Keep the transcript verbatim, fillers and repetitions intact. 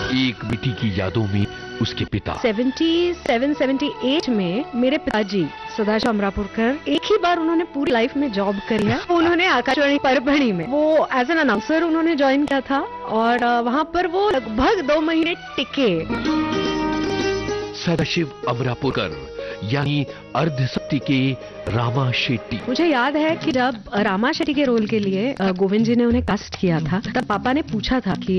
एक बेटी की यादों में उसके पिता सतहत्तर अठहत्तर में मेरे पिताजी सदाशिव अमरापुरकर एक ही बार उन्होंने पूरी लाइफ में जॉब करी है। उन्होंने आकाशवाणी परभणी में वो एज एन अनाउंसर उन्होंने ज्वाइन किया था और वहां पर वो लगभग दो महीने टिके। सदाशिव अमरापुरकर यानी अर्धशक्ति के रामा शेट्टी। मुझे याद है कि जब रामा शेट्टी के रोल के लिए गोविंद जी ने उन्हें कास्ट किया था, तब पापा ने पूछा था कि